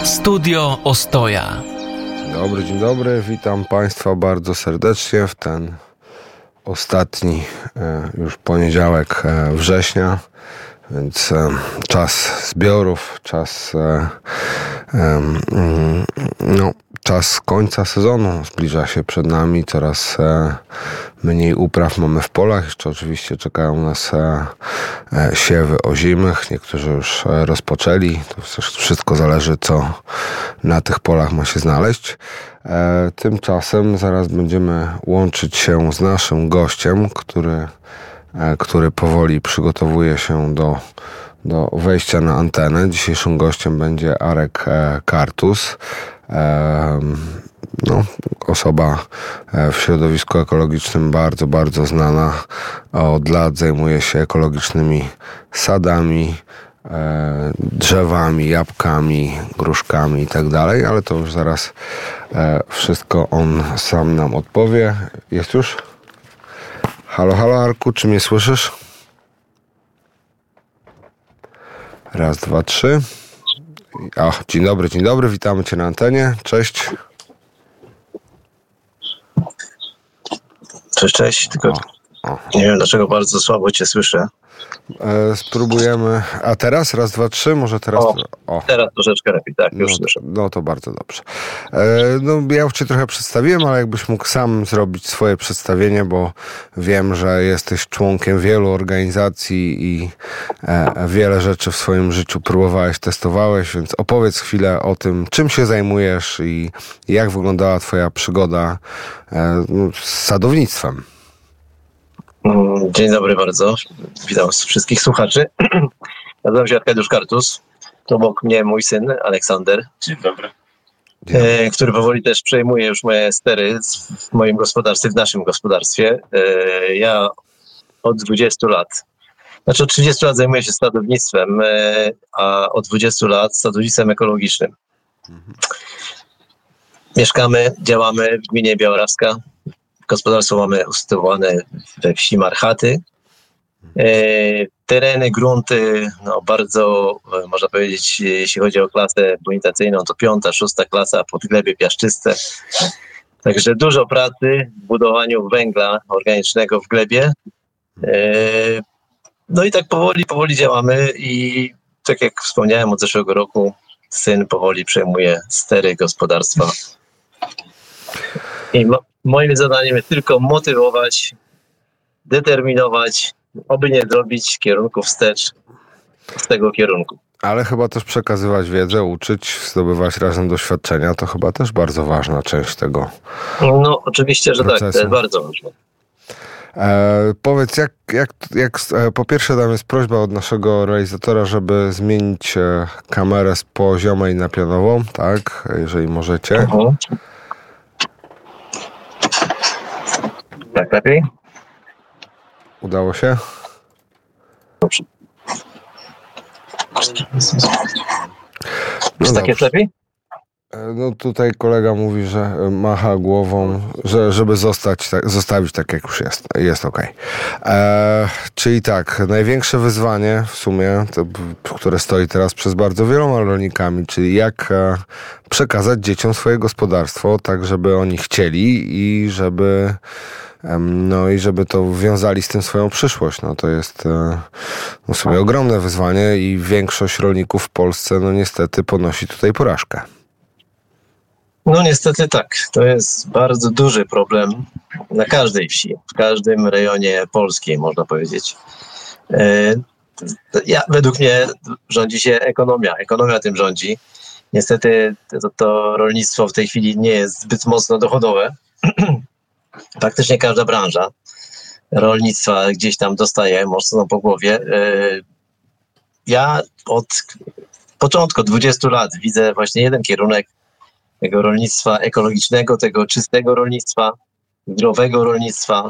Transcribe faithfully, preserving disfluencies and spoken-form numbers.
Studio Ostoja. Dzień dobry, dzień dobry. Witam Państwa bardzo serdecznie w ten ostatni już poniedziałek września, więc czas zbiorów, czas no, czas końca sezonu zbliża się przed nami, coraz mniej upraw mamy w polach, jeszcze oczywiście czekają nas siewy ozimych, niektórzy już rozpoczęli, to wszystko zależy, co na tych polach ma się znaleźć. Tymczasem zaraz będziemy łączyć się z naszym gościem, który, który powoli przygotowuje się do do wejścia na antenę. Dzisiejszym gościem będzie Arek Kartus. No, osoba w środowisku ekologicznym bardzo, bardzo znana. Od lat zajmuje się ekologicznymi sadami, drzewami, jabłkami, gruszkami i tak dalej, ale to już zaraz wszystko on sam nam odpowie. Jest już? Halo, halo Arku, czy mnie słyszysz? Raz, dwa, trzy. O, dzień dobry, dzień dobry, witamy Cię na antenie. Cześć. Cześć, cześć, tylko o, o. nie wiem dlaczego bardzo słabo Cię słyszę. E, spróbujemy. A teraz? Raz, dwa, trzy? Może teraz? O, o. Teraz troszeczkę lepiej, tak, już no, słyszę. No to bardzo dobrze. E, no, ja już Cię trochę przedstawiłem, ale jakbyś mógł sam zrobić swoje przedstawienie, bo wiem, że jesteś członkiem wielu organizacji i e, wiele rzeczy w swoim życiu próbowałeś, testowałeś, więc opowiedz chwilę o tym, czym się zajmujesz i jak wyglądała Twoja przygoda e, z sadownictwem. Dzień dobry bardzo. Witam wszystkich słuchaczy. Nazywam się Arkadiusz Kartus. To obok mnie mój syn Aleksander. Dzień dobry. E, który powoli też przejmuje już moje stery w moim gospodarstwie, w naszym gospodarstwie. E, ja od dwudziestu lat, znaczy od trzydziestu lat zajmuję się sadownictwem, e, a od dwudziestu lat sadownictwem ekologicznym. Mhm. Mieszkamy, działamy w gminie Białawska. Gospodarstwo mamy usytuowane we wsi Marchaty. E, tereny, grunty, no bardzo, e, można powiedzieć, jeśli chodzi o klasę bonitacyjną, to piąta, szósta klasa, podglebie piaszczyste. Także dużo pracy w budowaniu węgla organicznego w glebie. E, no i tak powoli, powoli działamy i tak jak wspomniałem, od zeszłego roku syn powoli przejmuje stery gospodarstwa. I mo- moim zadaniem jest tylko motywować, determinować, oby nie zrobić kierunku wstecz z tego kierunku. Ale chyba też przekazywać wiedzę, uczyć, zdobywać razem doświadczenia, to chyba też bardzo ważna część tego No oczywiście, że procesu. Tak, to jest bardzo ważne. E, powiedz, jak, jak, jak e, po pierwsze tam jest prośba od naszego realizatora, żeby zmienić e, kamerę z poziomej na pionową, tak, jeżeli możecie. Uh-huh. Tak, lepiej? Udało się? Dobrze. No Czy tak jest lepiej? No tutaj kolega mówi, że macha głową, że żeby zostać, tak, zostawić tak jak już jest. Jest okej. Okay. Czyli tak, największe wyzwanie w sumie, to, które stoi teraz przez bardzo wieloma rolnikami, czyli jak e, przekazać dzieciom swoje gospodarstwo, tak żeby oni chcieli i żeby no i żeby to wiązali z tym swoją przyszłość. No to jest no, w sumie ogromne wyzwanie i większość rolników w Polsce no niestety ponosi tutaj porażkę. No niestety tak. To jest bardzo duży problem na każdej wsi, w każdym rejonie Polski, można powiedzieć. Ja, według mnie rządzi się ekonomia. Ekonomia tym rządzi. Niestety to, to rolnictwo w tej chwili nie jest zbyt mocno dochodowe. Praktycznie każda branża rolnictwa gdzieś tam dostaje mocno po głowie. Ja od początku dwudziestu lat widzę właśnie jeden kierunek tego rolnictwa ekologicznego, tego czystego rolnictwa, zdrowego rolnictwa.